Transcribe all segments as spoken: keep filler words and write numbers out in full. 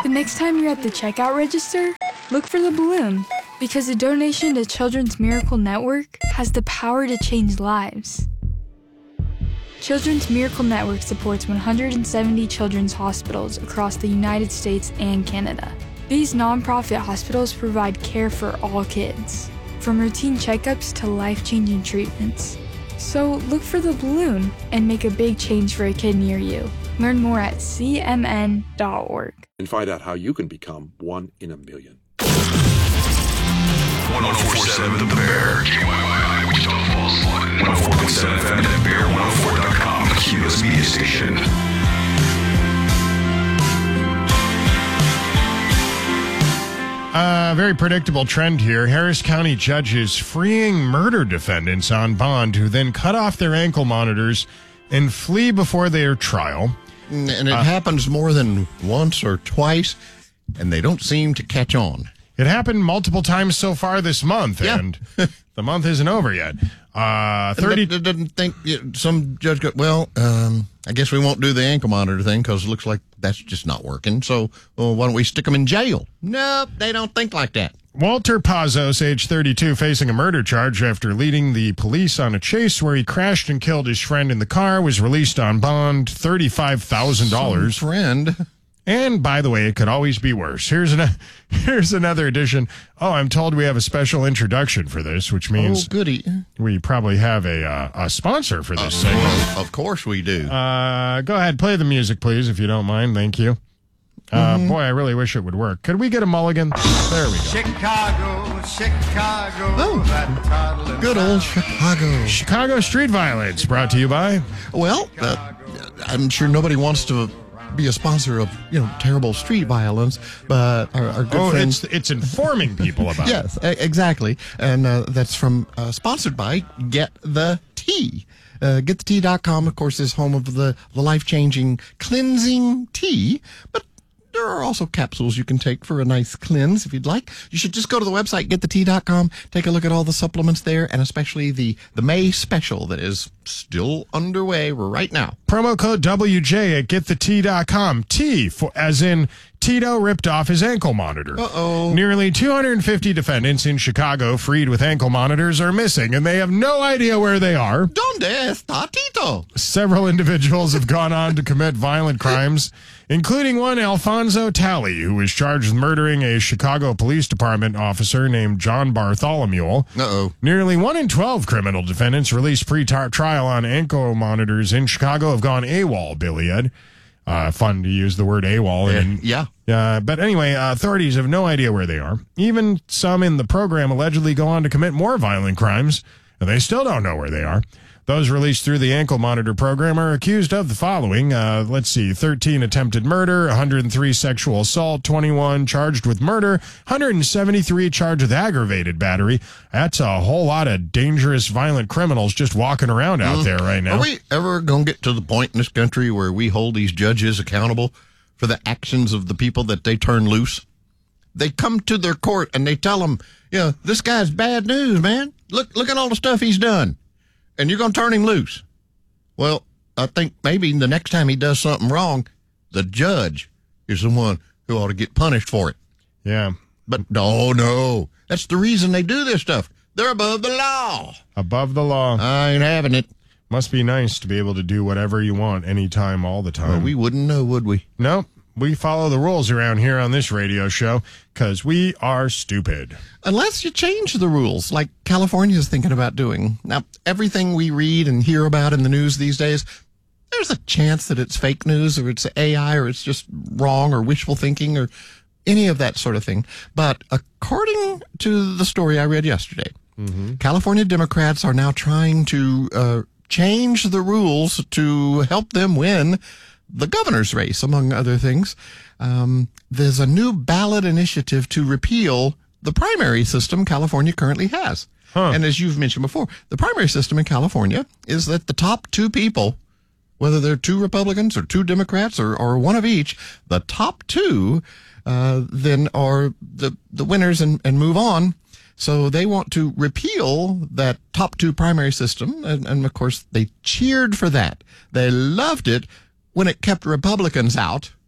The next time you're at the checkout register, look for the balloon, because a donation to Children's Miracle Network has the power to change lives. Children's Miracle Network supports one hundred seventy children's hospitals across the United States and Canada. These nonprofit hospitals provide care for all kids, from routine checkups to life-changing treatments. So look for the balloon and make a big change for a kid near you. Learn more at C M N dot org. And find out how you can become one in a million. one oh four point seven The Bear. K Y Y I, Wichita Falls, one oh four point seven F M and bear one oh four dot com, the Q S media station. A uh, very predictable trend here. Harris County judges freeing murder defendants on bond who then cut off their ankle monitors and flee before their trial. And it uh, happens more than once or twice, and they don't seem to catch on. It happened multiple times so far this month, yeah. and the month isn't over yet. Uh, thirty. They didn't think some judge go, well, um, I guess we won't do the ankle monitor thing because it looks like that's just not working. So well, why don't we stick them in jail? Nope, they don't think like that. Walter Pazos, age thirty-two, facing a murder charge after leading the police on a chase where he crashed and killed his friend in the car, was released on bond, thirty-five thousand dollars. Some friend. And, by the way, it could always be worse. Here's an, here's another edition. Oh, I'm told we have a special introduction for this, which means oh, goody. we probably have a uh, a sponsor for this uh, segment. Of course we do. Uh, go ahead, play the music, please, if you don't mind. Thank you. Uh, mm-hmm. Boy, I really wish it would work. Could we get a mulligan? There we go. Chicago, Chicago. Oh, that good old Chicago. Chicago Street Violence, brought to you by... Well, uh, I'm sure nobody wants to be a sponsor of, you know, terrible street violence, but our, our good oh, friends... it's, it's informing people about yes, it. Yes, exactly. And uh, that's from, uh, sponsored by Get the Tea. Uh, get the tea dot com, of course, is home of the, the life-changing cleansing tea, but there are also capsules you can take for a nice cleanse if you'd like. You should just go to the website, get the tea dot com, take a look at all the supplements there, and especially the, the May special that is still underway right now. Promo code W J at get the tea dot com. T, for, as in Tito ripped off his ankle monitor. Uh-oh. Nearly two hundred fifty defendants in Chicago freed with ankle monitors are missing, and they have no idea where they are. ¿Dónde está Tito? Several individuals have gone on to commit violent crimes, including one Alfonso Talley, who was charged with murdering a Chicago Police Department officer named John Bartholomew. Uh-oh. Nearly one in twelve criminal defendants released pre-trial on ankle monitors in Chicago have gone AWOL, Billy Ed. Uh, fun to use the word AWOL. And, yeah. Uh, but anyway, uh, authorities have no idea where they are. Even some in the program allegedly go on to commit more violent crimes, and they still don't know where they are. Those released through the ankle monitor program are accused of the following. Uh, let's see, thirteen attempted murder, one hundred three sexual assault, twenty-one charged with murder, one hundred seventy-three charged with aggravated battery. That's a whole lot of dangerous, violent criminals just walking around out mm. there right now. Are we ever going to get to the point in this country where we hold these judges accountable for the actions of the people that they turn loose? They come to their court and they tell them, you know, this guy's bad news, man. Look, look at all the stuff he's done. And you're going to turn him loose. Well, I think maybe the next time he does something wrong, the judge is the one who ought to get punished for it. Yeah. But no, no. That's the reason they do this stuff. They're above the law. Above the law. I ain't having it. Must be nice to be able to do whatever you want anytime, all the time. Well, we wouldn't know, would we? No. We follow the rules around here on this radio show because we are stupid. Unless you change the rules, like California is thinking about doing. Now, everything we read and hear about in the news these days, there's a chance that it's fake news or it's A I or it's just wrong or wishful thinking or any of that sort of thing. But according to the story I read yesterday, mm-hmm. California Democrats are now trying to uh, change the rules to help them win the governor's race, among other things. Um, there's a new ballot initiative to repeal the primary system California currently has. Huh. And as you've mentioned before, the primary system in California is that the top two people, whether they're two Republicans or two Democrats or, or one of each, the top two uh, then are the, the winners and, and move on. So they want to repeal that top two primary system. And, and of course, they cheered for that. They loved it when it kept Republicans out,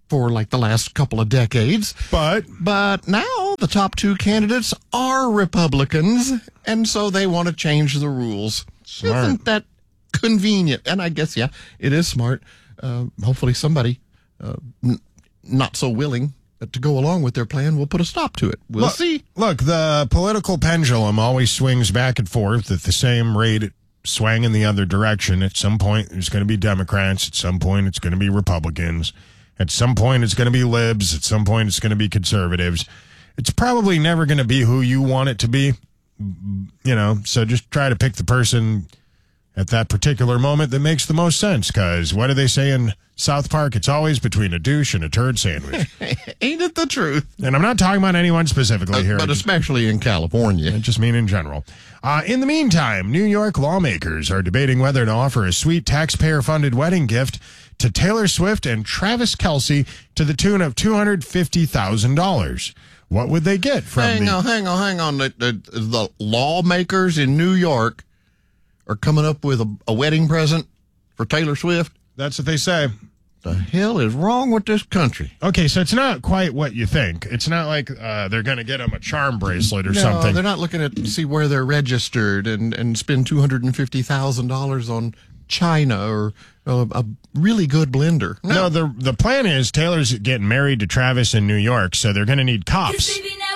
for like the last couple of decades. But But now the top two candidates are Republicans, and so they want to change the rules. Smart. Isn't that convenient? And I guess, yeah, it is smart. Uh, hopefully somebody uh, n- not so willing to go along with their plan will put a stop to it. We'll look, see. Look, the political pendulum always swings back and forth at the same rate it swang in the other direction. At some point, there's going to be Democrats. At some point, it's going to be Republicans. At some point, it's going to be libs. At some point, it's going to be conservatives. It's probably never going to be who you want it to be, you know, so just try to pick the person at that particular moment that makes the most sense, because what do they say in South Park? It's always between a douche and a turd sandwich. Ain't it the truth? And I'm not talking about anyone specifically Uh, here. but I just, especially in California. I just mean in general. Uh, in the meantime, New York lawmakers are debating whether to offer a sweet taxpayer-funded wedding gift to Taylor Swift and Travis Kelce to the tune of two hundred fifty thousand dollars. What would they get from Hang the... on, hang on, hang on. The, the, the lawmakers in New York are coming up with a, a wedding present for Taylor Swift. That's what they say. The hell is wrong with this country? Okay, so it's not quite what you think. It's not like uh, they're going to get them a charm bracelet or No, something. they're not looking at see where they're registered and, and spend two hundred fifty thousand dollars on China or a, a really good blender. No, the the plan is Taylor's getting married to Travis in New York, so they're going to need cops.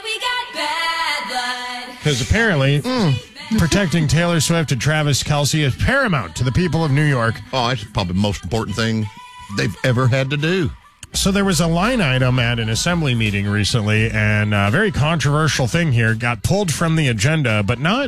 Because apparently, protecting Taylor Swift and Travis Kelce is paramount to the people of New York. Oh, that's probably the most important thing they've ever had to do. So there was a line item at an assembly meeting recently, and a very controversial thing here got pulled from the agenda, but not...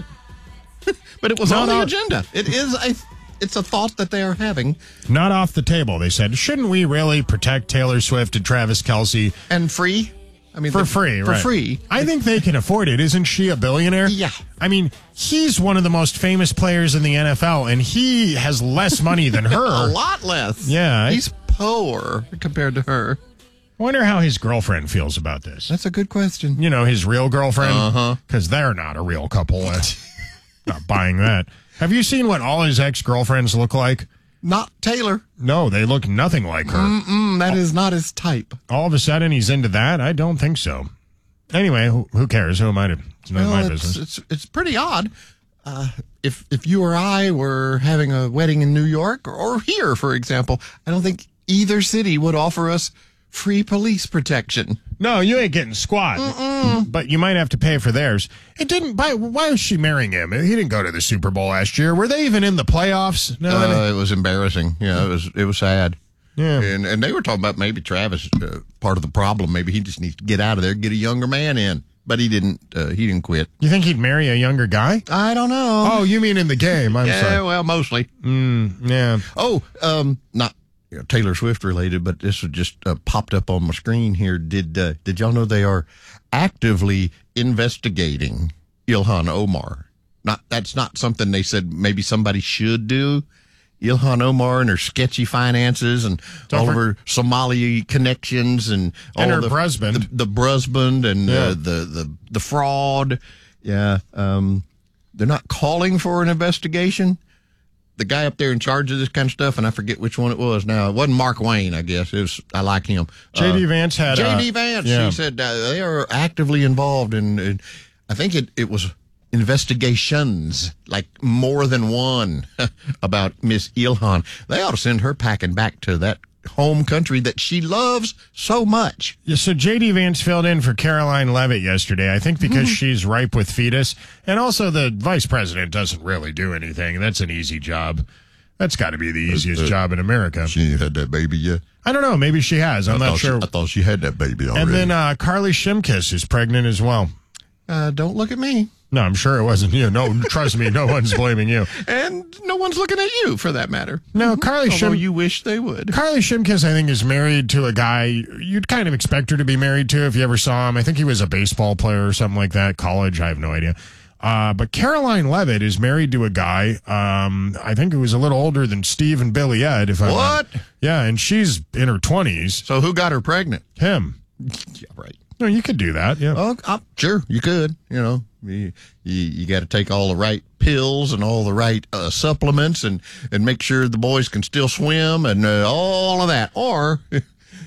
But it was No, on the no. agenda. It is a, it's a thought that they are having. Not off the table. They said, shouldn't we really protect Taylor Swift and Travis Kelce And free? I mean, for the- free? For right. free. I think they can afford it. Isn't she a billionaire? Yeah. I mean, he's one of the most famous players in the N F L, and he has less money than her. A lot less. Yeah, I- He's poor compared to her. Wonder how his girlfriend feels about this. That's a good question. You know, his real girlfriend? Uh-huh. Because they're not a real couple. That's not buying that. Have you seen what all his ex-girlfriends look like? Not Taylor. No, they look nothing like her. Mm, that is not his type. All of a sudden, he's into that? I don't think so. Anyway, who, who cares? Who am I to? It's not Well, my it's, business. it's it's pretty odd. Uh, if if you or I were having a wedding in New York or, or here, for example, I don't think either city would offer us free police protection. No, you ain't getting squat. Mm-mm. But you might have to pay for theirs. It didn't. Why, why was she marrying him? He didn't go to the Super Bowl last year. Were they even in the playoffs? No. I mean- Uh, it was embarrassing. Yeah, it was it was sad. Yeah. And and they were talking about maybe Travis uh, part of the problem. Maybe he just needs to get out of there, get a younger man in. But he didn't. Uh, he didn't quit. You think he'd marry a younger guy? I don't know. Oh, you mean in the game? I'm yeah, sorry. well, mostly. Mm, yeah. Oh, um, not you know, Taylor Swift related, but this was just uh, popped up on my screen here. Did uh, did y'all know they are actively investigating Ilhan Omar? Not that's not something they said maybe somebody should do. Ilhan Omar and her sketchy finances and Don't all for- of her Somali connections and all And her of the, husband. the, the husband and Yeah. uh, the the the fraud. Yeah, um, they're not calling for an investigation. The guy up there in charge of this kind of stuff, and I forget which one it was now. It wasn't Mark Wayne, I guess. It was, I like him. J D Uh, Vance had. J D uh, Vance. yeah. He said uh, they are actively involved in, in I think it, it was investigations, like more than one, about Miss Ilhan. They ought to send her packing back to that home country that she loves so much. Yeah, so J D Vance filled in for Caroline Levitt yesterday, I think because she's ripe with fetus. And also the vice president doesn't really do anything. That's an easy job. That's got to be the easiest uh, job in America. She ain't had that baby yet. I don't know. Maybe she has. I'm I not thought sure. She, I thought she had that baby already. And then uh, Carly Shimkus is pregnant as well. uh, don't look at me. No, I'm sure it wasn't you. No, trust me, no one's blaming you. And no one's looking at you, for that matter. No, Carly Although Shim- you wish they would. Carly Shimkus, I think, is married to a guy you'd kind of expect her to be married to if you ever saw him. I think he was a baseball player or something like that, college. I have no idea. Uh, but Caroline Levitt is married to a guy, um, I think who was a little older than Steve and Billy Ed. If I'm What? not- Yeah, and she's in her twenties. So who got her pregnant? Him. Yeah, right. No, you could do that, yeah. Oh, uh, sure, you could. You know, you you, you got to take all the right pills and all the right uh, supplements and and make sure the boys can still swim and uh, all of that. Or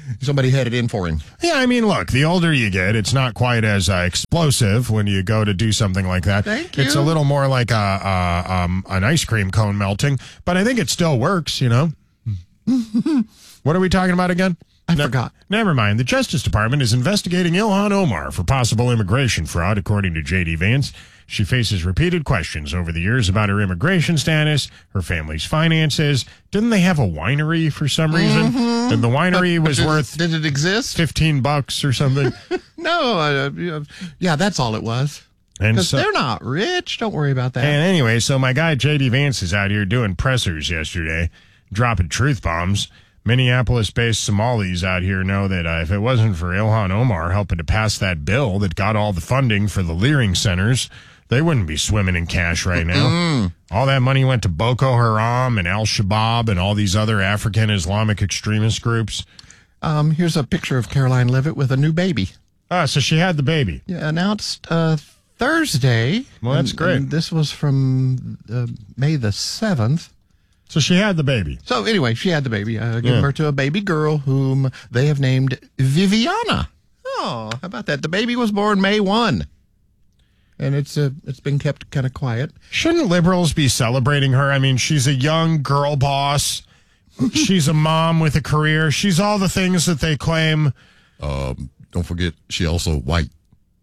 Somebody had it in for him. Yeah, I mean, look, the older you get, it's not quite as uh, explosive when you go to do something like that. Thank you. It's a little more like a, a, um, an ice cream cone melting, but I think it still works, you know? What are we talking about again? I Ne- forgot. Never mind. The Justice Department is investigating Ilhan Omar for possible immigration fraud, according to J D. Vance. She faces repeated questions over the years about her immigration status, her family's finances. Didn't they have a winery for some reason? Mm-hmm. And the winery was did, worth Did it exist? fifteen bucks or something. No. Uh, yeah, that's all it was. And Because so, they're not rich. Don't worry about that. and anyway, so my guy J D. Vance is out here doing pressers yesterday, dropping truth bombs. Minneapolis-based Somalis out here know that uh, if it wasn't for Ilhan Omar helping to pass that bill that got all the funding for the Leering centers, they wouldn't be swimming in cash right now. Mm. All that money went to Boko Haram and Al-Shabaab and all these other African Islamic extremist groups. Um, here's a picture of Caroline Levitt with a new baby. Ah, so she had the baby. Yeah, announced uh, Thursday. Well, that's and, great. and this was from uh, May the seventh. So she had the baby. So anyway, she had the baby. Uh, giving Yeah. birth to a baby girl whom they have named Viviana. Oh, how about that? The baby was born May first. And it's uh, it's been kept kind of quiet. Shouldn't liberals be celebrating her? I mean, she's a young girl boss. She's a mom with a career. She's all the things that they claim. Um, don't forget, she also white.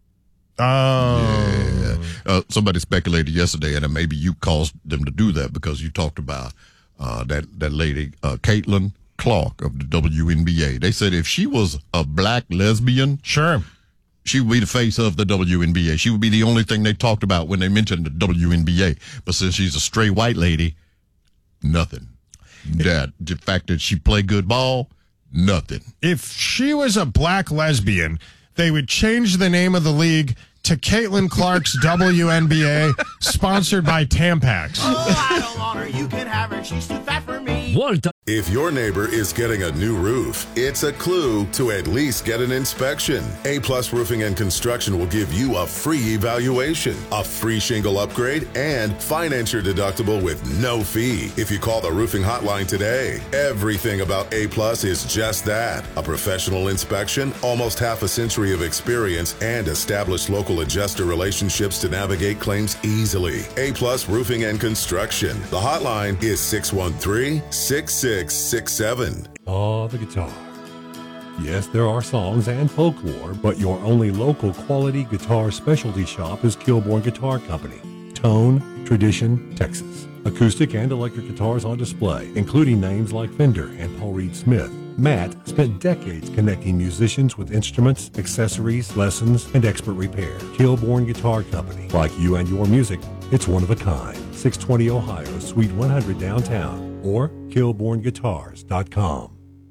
Oh. Yeah. Uh, somebody speculated yesterday, and maybe you caused them to do that because you talked about uh, that, that lady, uh, Caitlin Clark of the W N B A. They said if she was a black lesbian, Sure. she would be the face of the W N B A. She would be the only thing they talked about when they mentioned the W N B A. But since she's a straight white lady, nothing. That the fact that she play good ball, nothing. If she was a black lesbian, they would change the name of the league to Caitlin Clark's W N B A, sponsored by Tampax. Oh, I don't want her. You can have her. She's too fat for me. If your neighbor is getting a new roof, it's a clue to at least get an inspection. A-Plus Roofing and Construction will give you a free evaluation, a free shingle upgrade, and finance your deductible with no fee if you call the roofing hotline today. Everything about A-Plus is just that, a professional inspection, almost half a century of experience, and established local adjuster relationships to navigate claims easily. A-Plus Roofing and Construction. The hotline is six one three, six six six seven. Oh, the guitar. Yes, there are songs and folklore, but your only local quality guitar specialty shop is Kilbourne Guitar Company. Tone, Tradition, Texas. Acoustic and electric guitars on display, including names like Fender and Paul Reed Smith. Matt spent decades connecting musicians with instruments, accessories, lessons, and expert repair. Kilbourne Guitar Company. Like you and your music, it's one of a kind. six twenty Ohio, Suite one hundred downtown, or kilbourne guitars dot com.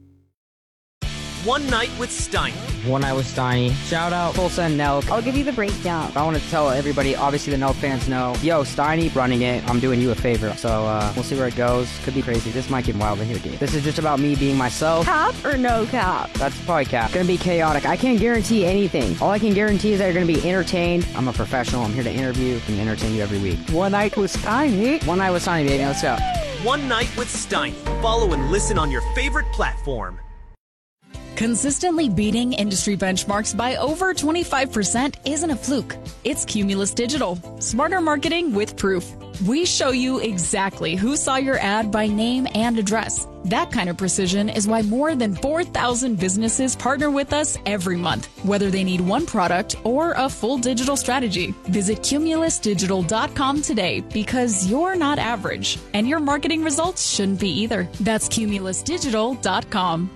One Night with Steiny. One Night with Steiny. Shout out Tulsa and Nelk. I'll give you the breakdown. I want to tell everybody, obviously the Nelk fans know, yo, Steiny running it. I'm doing you a favor. So uh, we'll see where it goes. Could be crazy. This might get wild in here, dude. This is just about me being myself. Cap or no cap? That's probably cap. Gonna be chaotic. I can't guarantee anything. All I can guarantee is that you're gonna be entertained. I'm a professional. I'm here to interview and entertain you every week. One Night with Steiny. One Night with Steiny, baby. Let's go. One Night with Steiny. Follow and listen on your favorite platform. Consistently beating industry benchmarks by over twenty-five percent isn't a fluke. It's Cumulus Digital. Smarter marketing with proof. We show you exactly who saw your ad by name and address. That kind of precision is why more than four thousand businesses partner with us every month, whether they need one product or a full digital strategy. Visit cumulus digital dot com today because you're not average, and your marketing results shouldn't be either. That's cumulus digital dot com.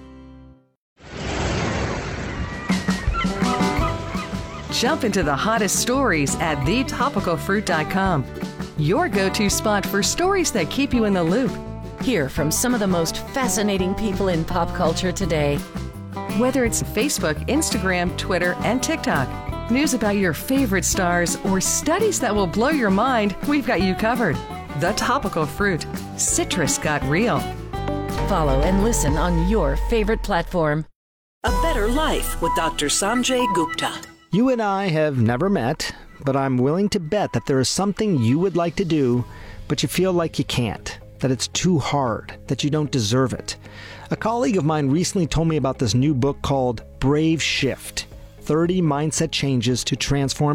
Jump into the hottest stories at the topical fruit dot com. Your go-to spot for stories that keep you in the loop. Hear from some of the most fascinating people in pop culture today. Whether it's Facebook, Instagram, Twitter, and TikTok, news about your favorite stars, or studies that will blow your mind, we've got you covered. The Topical Fruit. Citrus got real. Follow and listen on your favorite platform. A Better Life with Doctor Sanjay Gupta. You and I have never met, but I'm willing to bet that there is something you would like to do, but you feel like you can't. that it's too hard, that you don't deserve it. A colleague of mine recently told me about this new book called Brave Shift, thirty Mindset Changes to Transform